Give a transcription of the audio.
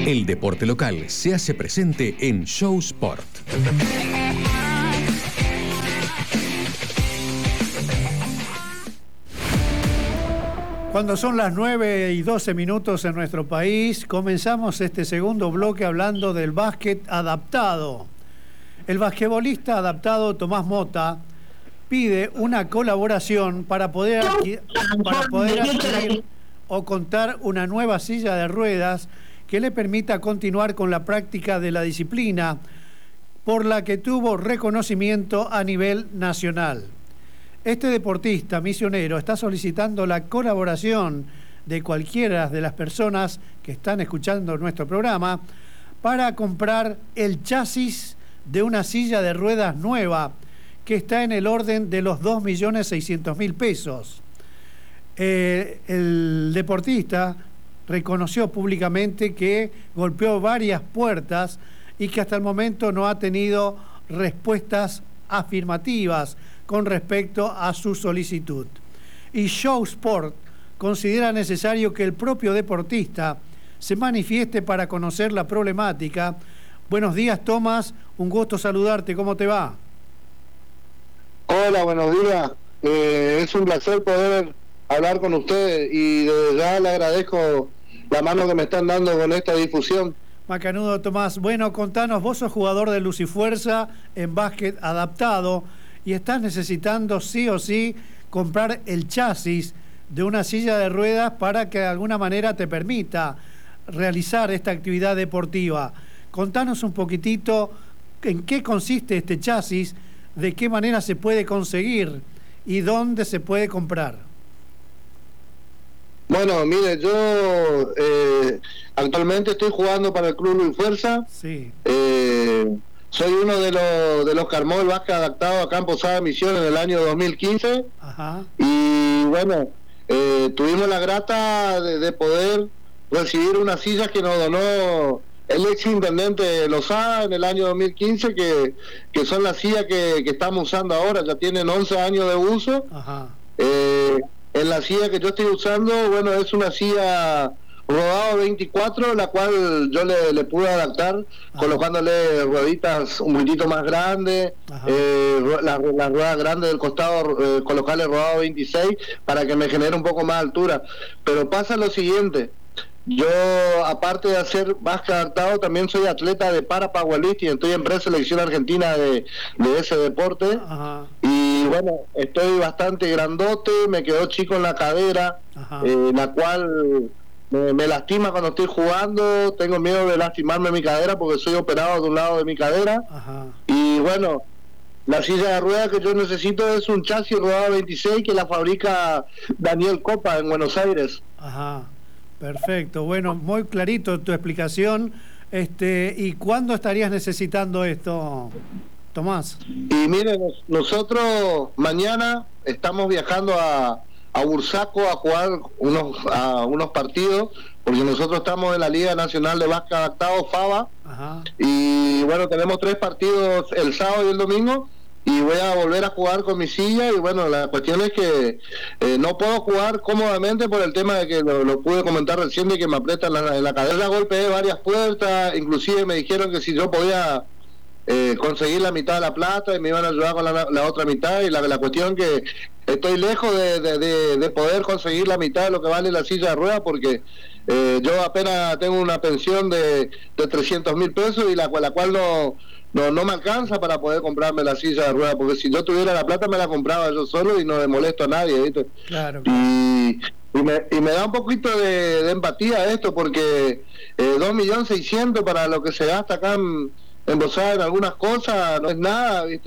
El deporte local se hace presente en Show Sport. Cuando son las 9:12 en nuestro país, comenzamos este segundo bloque hablando del básquet adaptado. El basquetbolista adaptado Tomás Mota pide una colaboración para poder adquirir o contar una nueva silla de ruedas que le permita continuar con la práctica de la disciplina, por la que tuvo reconocimiento a nivel nacional. Este deportista misionero está solicitando la colaboración de cualquiera de las personas que están escuchando nuestro programa para comprar el chasis de una silla de ruedas nueva que está en el orden de los 2.600.000 pesos. El deportista reconoció públicamente que golpeó varias puertas y que hasta el momento no ha tenido respuestas afirmativas con respecto a su solicitud. Y Show Sport considera necesario que el propio deportista se manifieste para conocer la problemática. Buenos días, Tomás, un gusto saludarte, ¿cómo te va? Hola, buenos días. Es un placer poder hablar con ustedes y desde ya le agradezco la mano que me están dando con esta difusión. Macanudo, Tomás. Bueno, contanos, vos sos jugador de Luz y Fuerza en básquet adaptado y estás necesitando sí o sí comprar el chasis de una silla de ruedas para que de alguna manera te permita realizar esta actividad deportiva. Contanos un poquitito en qué consiste este chasis, de qué manera se puede conseguir y dónde se puede comprar. Bueno, mire, yo actualmente estoy jugando para el Club Luz y Fuerza. Sí. Soy uno de los que armó el básquet adaptado acá en Posada Misión en el año 2015. Ajá. Y bueno, tuvimos la grata de poder recibir una silla que nos donó el ex intendente Lozada en el año 2015, que son las sillas que estamos usando ahora, ya tienen 11 años de uso. Ajá. En la silla que yo estoy usando, bueno, es una silla rodado 24, la cual yo le pude adaptar, colocándole rueditas un poquitito más grandes, las ruedas grandes del costado, colocarle rodado 26 para que me genere un poco más altura. Pero pasa lo siguiente, yo aparte de hacer básquet adaptado, también soy atleta de powerlifting, estoy en preselección argentina de ese deporte. Ajá. Y bueno, estoy bastante grandote, me quedó chico en la cadera, la cual me lastima cuando estoy jugando, tengo miedo de lastimarme mi cadera porque soy operado de un lado de mi cadera. Ajá. Y bueno, la silla de ruedas que yo necesito es un chasis rodado 26 que la fabrica Daniel Copa en Buenos Aires. Ajá, perfecto, bueno, muy clarito tu explicación. ¿Y cuándo estarías necesitando esto, Tomás? Y miren, nosotros mañana estamos viajando a Bursaco a jugar unos partidos, porque nosotros estamos en la Liga Nacional de Básquet Adaptado, FABA. Ajá. Y bueno, tenemos 3 partidos el sábado y el domingo, y voy a volver a jugar con mi silla. Y bueno, la cuestión es que no puedo jugar cómodamente por el tema de que lo pude comentar recién, de que me aprietan en la cadera. Golpeé varias puertas, inclusive me dijeron que si yo podía conseguir la mitad de la plata y me iban a ayudar con la otra mitad, y la cuestión que estoy lejos de poder conseguir la mitad de lo que vale la silla de ruedas, porque yo apenas tengo una pensión de 300.000 pesos y la cual no me alcanza para poder comprarme la silla de ruedas, porque si yo tuviera la plata me la compraba yo solo y no le molesto a nadie, ¿viste? Claro. Y me da un poquito de empatía esto, porque 2.600.000 para lo que se gasta acá en Posada en algunas cosas no es nada, ¿viste?